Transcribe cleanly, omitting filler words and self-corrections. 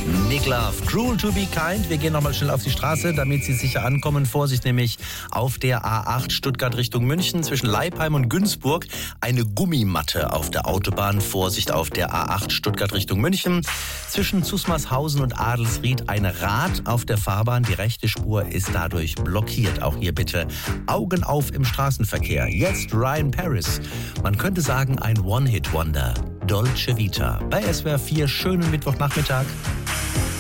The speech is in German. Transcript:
Nick Love, Cruel to be Kind. Wir gehen nochmal schnell auf die Straße, damit Sie sicher ankommen. Vorsicht nämlich auf der A8 Stuttgart Richtung München zwischen Leipheim und Günzburg. Eine Gummimatte auf der Autobahn. Vorsicht auf der A8 Stuttgart Richtung München. Zwischen Zusmarshausen und Adelsried ein Rad auf der Fahrbahn. Die rechte Spur ist dadurch blockiert. Auch hier bitte Augen auf im Straßenverkehr. Jetzt Ryan Paris. Man könnte sagen ein One-Hit-Wonder. Dolce Vita. Bei SWR 4 schönen Mittwochnachmittag.